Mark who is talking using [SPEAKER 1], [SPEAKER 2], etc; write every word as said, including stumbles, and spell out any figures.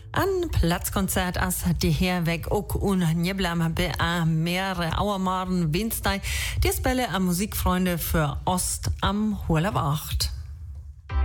[SPEAKER 1] Een platsconcert als de Heerweg ook een Njeblam bij mehrere Auermaren Winstei. Die spelen aan muziekvrienden für Ost am Hohle Wacht.